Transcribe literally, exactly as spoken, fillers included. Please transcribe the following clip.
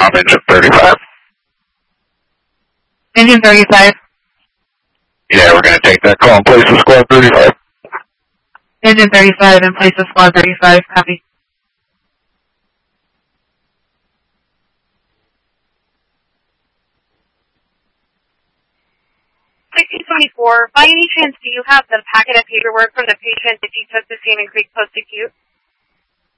Um, engine thirty-five. Engine thirty-five. Yeah, we're going to take that call in place of squad thirty-five. Engine thirty-five in place of squad thirty-five. Copy. sixteen twenty-four, by any chance, do you have the packet of paperwork from the patient that you took to Salmon Creek Post Acute?